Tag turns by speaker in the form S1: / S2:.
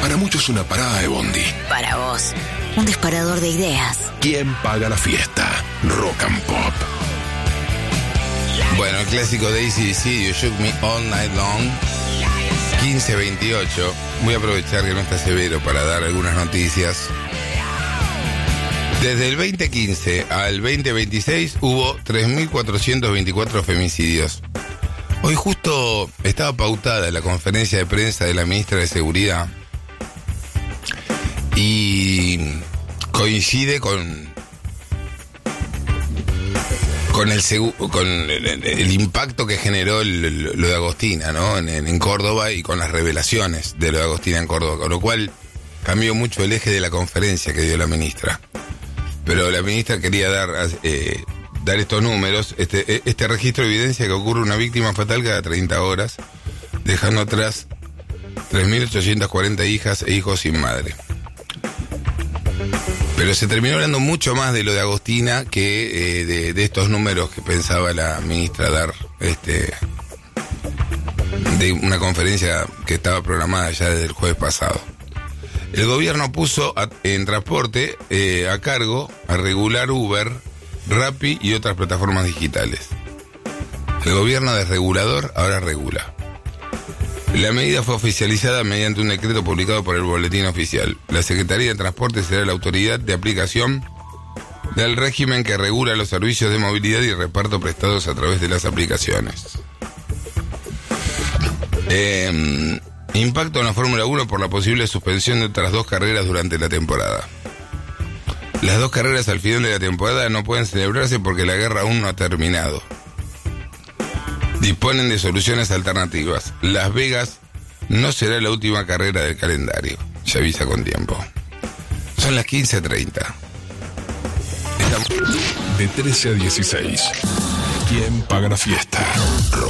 S1: Para muchos una parada de bondi.
S2: Para vos, un disparador de ideas.
S1: ¿Quién paga la fiesta? Rock and Pop.
S3: Bueno, el clásico de AC/DC, You Shook Me All Night Long, 15:28. Voy a aprovechar que no está Severo para dar algunas noticias. Desde el 2015 al 2026 hubo 3.424 femicidios. Hoy justo estaba pautada la conferencia de prensa de la ministra de Seguridad y coincide con el impacto que generó lo de Agostina, ¿no? En Córdoba, y con las revelaciones de lo de Agostina en Córdoba, con lo cual cambió mucho el eje de la conferencia que dio la ministra. Pero la ministra quería dar estos números. Este registro evidencia que ocurre una víctima fatal cada 30 horas, dejando atrás 3.840 hijas e hijos sin madre. Pero se terminó hablando mucho más de lo de Agostina que de estos números que pensaba la ministra dar de una conferencia que estaba programada ya desde el jueves pasado. El gobierno puso en transporte a cargo a regular Uber, Rappi y otras plataformas digitales. El gobierno desregulador ahora regula. La medida fue oficializada mediante un decreto publicado por el Boletín Oficial. La Secretaría de Transporte será la autoridad de aplicación del régimen que regula los servicios de movilidad y reparto prestados a través de las aplicaciones. Impacto en la Fórmula 1 por la posible suspensión de otras 2 carreras durante la temporada. Las 2 carreras al final de la temporada no pueden celebrarse porque la guerra aún no ha terminado. Disponen de soluciones alternativas. Las Vegas no será la última carrera del calendario. Se avisa con tiempo. Son las 15:30.
S1: De 13 a 16. ¿Quién paga la fiesta?